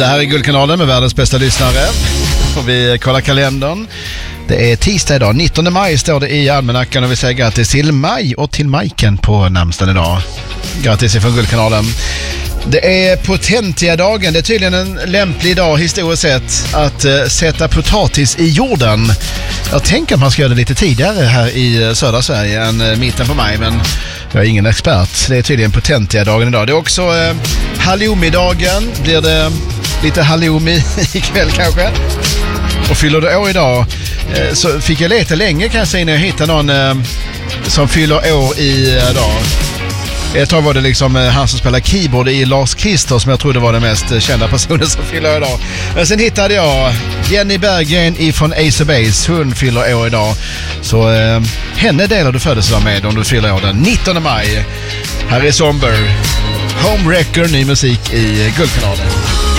Det här är Guldkanalen med världens bästa lyssnare. Och vi kollar kalendern. Det är tisdag idag, 19 maj står det i almanackan, och vi säger grattis till Maj och till Majken på namnsdagen idag. Grattis ifrån Guldkanalen. Det är Potentia-dagen. Det är tydligen en lämplig dag historiskt sett att sätta potatis i jorden. Jag tänker att man ska göra det lite tidigare här i södra Sverige än mitten på maj, men jag är ingen expert. Det är tydligen Potentia-dagen idag. Det är också halloumi-dagen. Blir det lite halloumi ikväll kanske? Och fyller du år idag så fick jag leta länge kan jag säga när jag hittade någon som fyller år idag. Ett tag var det liksom han som spelar keyboard i Lars Christer som jag trodde var den mest kända personen som fyller idag. Men sen hittade jag Jenny Berggren ifrån Ace of Base. Hon fyller år idag. Så henne delar du födelsedag med om du fyller år den 19 maj. Här är Somber. Homewrecker, ny musik i Guldkanalen.